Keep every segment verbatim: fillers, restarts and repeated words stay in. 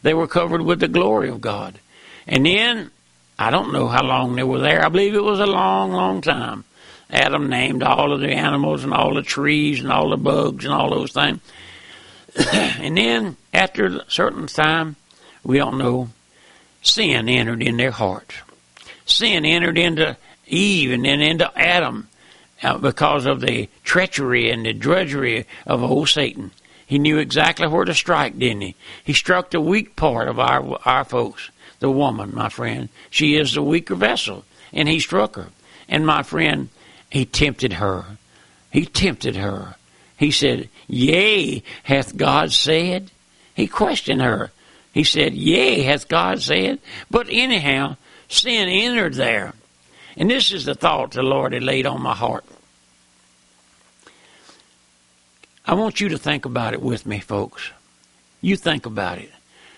They were covered with the glory of God. And then, I don't know how long they were there. I believe it was a long, long time. Adam named all of the animals and all the trees and all the bugs and all those things. And then, after a certain time, we don't know, sin entered in their hearts. Sin entered into Eve and then into Adam uh, because of the treachery and the drudgery of old Satan. He knew exactly where to strike, didn't he? He struck the weak part of our our folks, the woman, my friend. She is the weaker vessel, and he struck her. And my friend, he tempted her. He tempted her. He said, yea, hath God said? He questioned her. He said, yea, hath God said? But anyhow, sin entered there. And this is the thought the Lord had laid on my heart. I want you to think about it with me, folks. You think about it.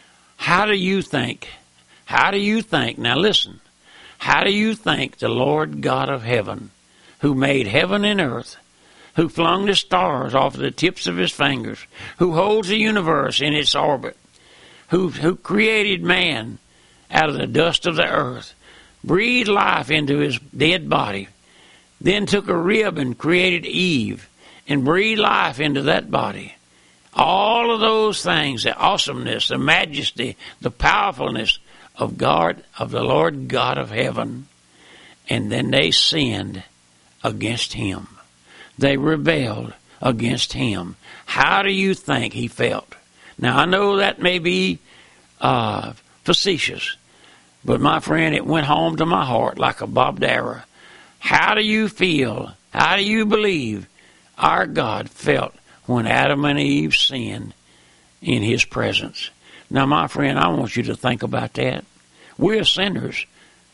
How do you think? How do you think? Now listen. How do you think the Lord God of heaven, who made heaven and earth, who flung the stars off the tips of his fingers, who holds the universe in its orbit, who, who created man out of the dust of the earth, breathed life into his dead body, then took a rib and created Eve, and breathe life into that body. All of those things, the awesomeness, the majesty, the powerfulness of God, of the Lord God of heaven. And then they sinned against him. They rebelled against him. How do you think he felt? Now, I know that may be uh, facetious, but my friend, it went home to my heart like a Bob Dara. How do you feel? How do you believe our God felt when Adam and Eve sinned in his presence? Now, my friend, I want you to think about that. We're sinners.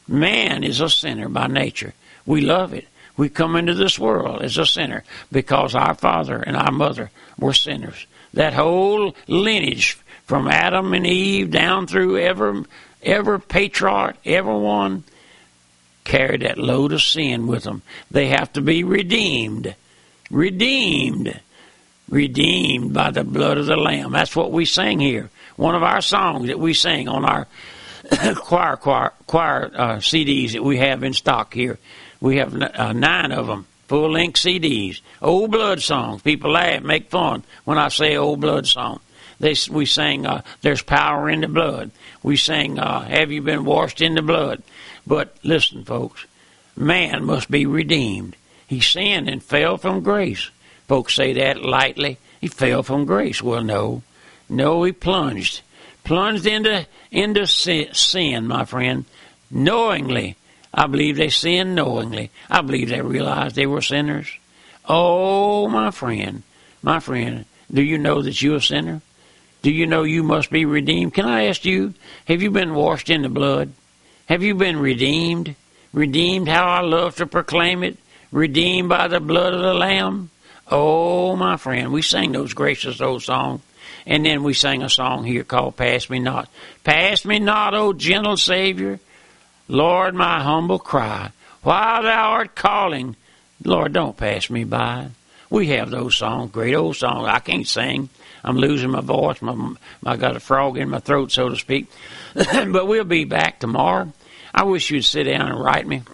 Man is a sinner by nature. We love it. We come into this world as a sinner because our father and our mother were sinners. That whole lineage from Adam and Eve down through every, every patriarch, everyone carried that load of sin with them. They have to be redeemed. Redeemed. Redeemed by the blood of the Lamb. That's what we sing here. One of our songs that we sing on our choir choir, choir uh, C Ds that we have in stock here. We have uh, nine of them, full-length C Ds. Old blood songs. People laugh, make fun when I say old blood song. They, we sing, uh, there's power in the blood. We sing, uh, have you been washed in the blood? But listen, folks, man must be redeemed. He sinned and fell from grace. Folks say that lightly. He fell from grace. Well, no. No, he plunged. Plunged into, into sin, my friend, knowingly. I believe they sinned knowingly. I believe they realized they were sinners. Oh, my friend, my friend, do you know that you're a sinner? Do you know you must be redeemed? Can I ask you, have you been washed in the blood? Have you been redeemed? Redeemed, how I love to proclaim it. Redeemed by the blood of the Lamb. Oh, my friend, we sang those gracious old songs. And then we sang a song here called Pass Me Not. Pass me not, O gentle Savior. Lord, my humble cry. While thou art calling, Lord, don't pass me by. We have those songs, great old songs. I can't sing. I'm losing my voice. My, I got a frog in my throat, so to speak. But we'll be back tomorrow. I wish you'd sit down and write me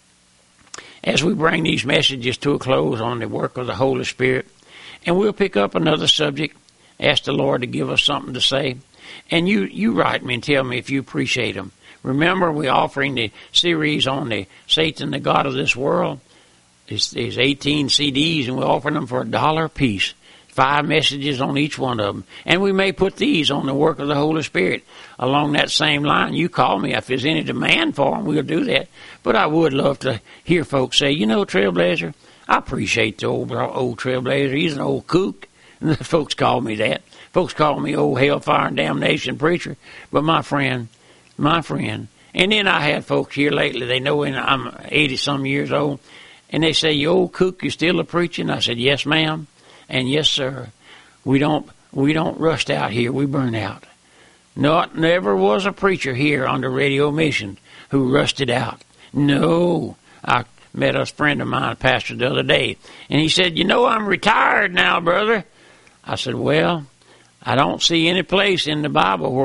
as we bring these messages to a close on the work of the Holy Spirit. And we'll pick up another subject, ask the Lord to give us something to say. And you, you write me and tell me if you appreciate them. Remember, we're offering the series on the Satan, the God of this world. It's, it's eighteen C Ds, and we're offering them for a dollar a piece. Five messages on each one of them. And we may put these on the work of the Holy Spirit. Along that same line, you call me. If there's any demand for them, we'll do that. But I would love to hear folks say, you know, Trailblazer, I appreciate the old, old Trailblazer. He's an old kook. And folks call me that. Folks call me old hellfire and damnation preacher. But my friend, my friend. And then I had folks here lately, they know I'm eighty-some years old. And they say, you old kook, you still a preaching? I said, yes, ma'am. And yes, sir, we don't we don't rust out here. We burn out. Not never was a preacher here on the radio mission who rusted out. No, I met a friend of mine, a pastor, the other day, and he said, "You know, I'm retired now, brother." I said, "Well, I don't see any place in the Bible where